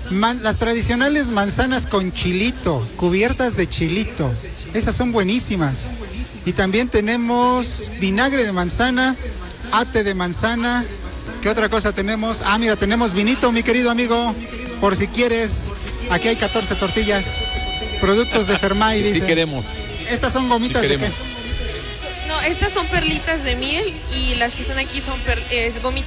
Las tradicionales manzanas con chilito, cubiertas de chilito. Esas son buenísimas. Y también tenemos vinagre de manzana, ate de manzana. ¿Qué otra cosa tenemos? Ah, mira, tenemos vinito, mi querido amigo. Por si quieres, aquí hay 14 tortillas. Productos de Fermay, dice. Si queremos. ¿Estas son gomitas de qué? No, estas son perlitas de miel y las que están aquí son gomitas